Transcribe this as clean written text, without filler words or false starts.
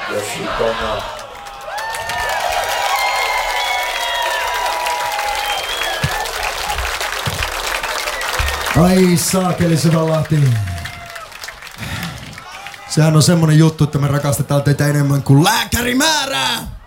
Ai saakeli Syvänlahti. Sehän on semmonen juttu, että me rakastetaan teitä enemmän kuin lääkärimäärää.